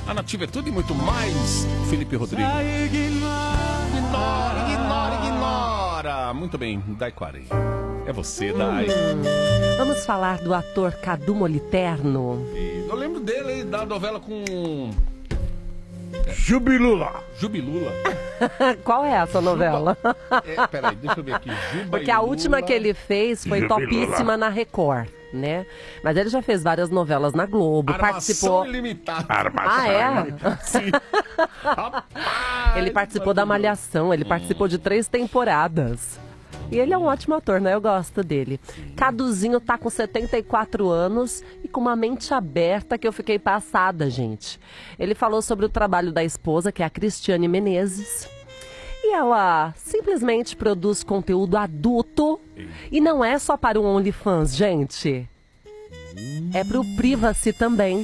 A Nativa é tudo e muito mais. Felipe Rodrigues. Ignora. Muito bem, Dai Quari. É você, Dai. Vamos falar do ator Cadu Moliterno. Eu lembro dele aí, da novela com... Jubilula. Qual é essa novela? Peraí, deixa eu ver aqui. Porque a última que ele fez foi topíssima na Record, né? Mas ele já fez várias novelas na Globo, participou... Ilimitada. Sim. Rapaz, Ele participou da Malhação, ele participou de 3 temporadas. E ele é um ótimo ator, né? Eu gosto dele. Caduzinho tá com 74 anos e com uma mente aberta que eu fiquei passada, gente. Ele falou sobre o trabalho da esposa, que é a Cristiane Menezes. E ela simplesmente produz conteúdo adulto. E não é só para o OnlyFans, gente. É pro Privacy também.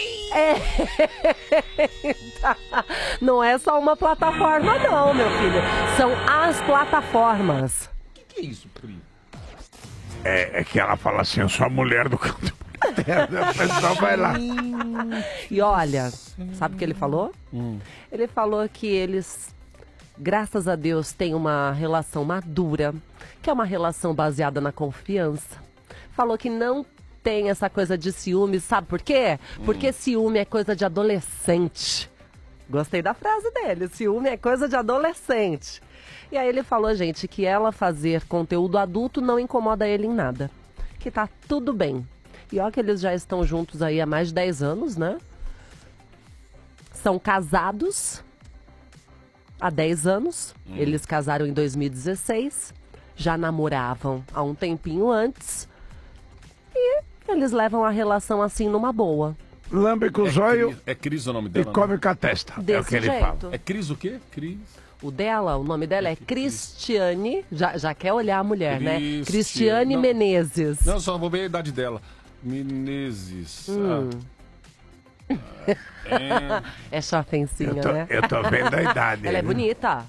Não é só uma plataforma não, meu filho. São as plataformas. O que é isso, Pri? É que ela fala assim, eu sou a mulher do canto. O pessoal vai lá. E olha, sabe o que ele falou? Ele falou que eles, graças a Deus, têm uma relação madura, que é uma relação baseada na confiança. Falou que não tem essa coisa de ciúme, sabe por quê? Porque ciúme é coisa de adolescente. Gostei da frase dele, ciúme é coisa de adolescente. E aí ele falou, gente, que ela fazer conteúdo adulto não incomoda ele em nada. Que tá tudo bem. E ó que eles já estão juntos aí há mais de 10 anos, né? São casados há 10 anos. Eles casaram em 2016. Já namoravam há um tempinho antes. E eles levam a relação assim numa boa. Lambe com o zóio É Cris o nome e dela? come com a testa. É o Desse que ele jeito. fala. É Cris o quê? Cris. O nome dela é Cristiane. Já quer olhar a mulher, né? Cristiane. Cristiane Não. Menezes. Não, só vou ver a idade dela. Menezes. É chafencinha, né? Eu tô vendo a idade. Ela é bonita.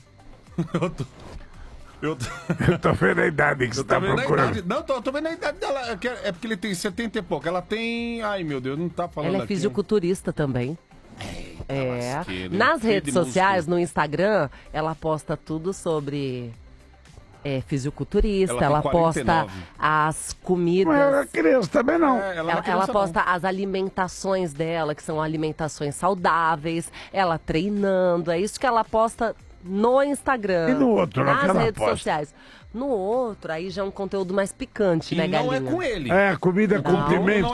Eu tô vendo a idade que você tá vendo a procurando. idade. Não, tô vendo a idade dela. É porque ele tem 70 e pouco. Ela tem... Ai, meu Deus, não tá falando Ela é aqui. fisiculturista também. lasqueira, hein? Nas Cheio redes de sociais, no Instagram, ela posta tudo sobre fisiculturista. Ela tem Ela posta 49. as Não comidas. é criança também, não. Ela posta as alimentações dela, que são alimentações saudáveis, ela treinando, é isso que ela posta no Instagram. E no outro, nas que ela redes posta? sociais. No outro, aí já é um conteúdo mais picante, E né, não galinha? é com ele. É, comida com Não, pimenta.